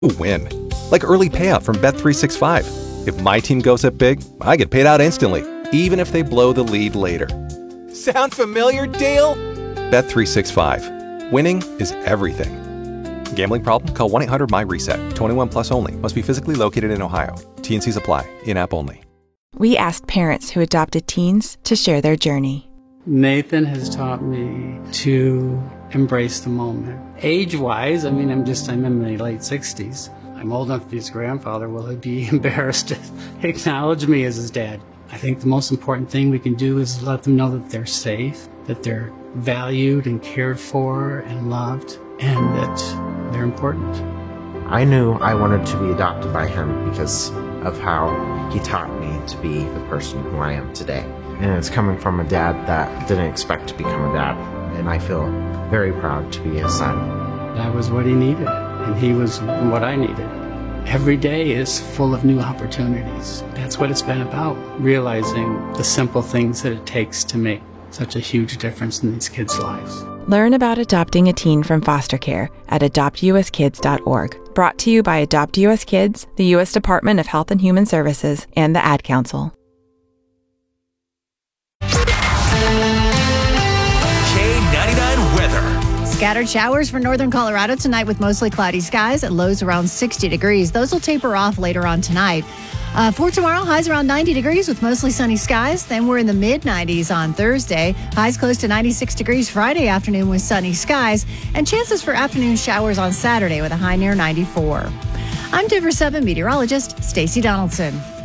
Win. Like early payout from Bet365. If my team goes up big, I get paid out instantly, even if they blow the lead later. Sound familiar, Dale? Bet365. Winning is everything. Gambling problem? Call 1-800-MY-RESET. 21 plus only. Must be physically located in Ohio. T&Cs apply. In-app only. We asked parents who adopted teens to share their journey. Nathan has taught me to embrace the moment. Age-wise, I'm in my late 60s. I'm old enough to be his grandfather. Will he be embarrassed to acknowledge me as his dad? I think the most important thing we can do is let them know that they're safe, that they're valued and cared for and loved, and that they're important. I knew I wanted to be adopted by him because of how he taught me to be the person who I am today. And it's coming from a dad that didn't expect to become a dad, and I feel very proud to be his son. I was what he needed, and he was what I needed. Every day is full of new opportunities. That's what it's been about, realizing the simple things that it takes to make such a huge difference in these kids' lives. Learn about adopting a teen from foster care at adoptuskids.org. Brought to you by Adopt US Kids, the U.S. Department of Health and Human Services, and the Ad Council. K99 weather. Scattered showers for northern Colorado tonight with mostly cloudy skies at lows around 60 degrees. Those will taper off later on tonight. For tomorrow, highs around 90 degrees with mostly sunny skies. Then we're in the mid-90s on Thursday. Highs close to 96 degrees Friday afternoon with sunny skies. And chances for afternoon showers on Saturday with a high near 94. I'm Denver 7 meteorologist Stacey Donaldson.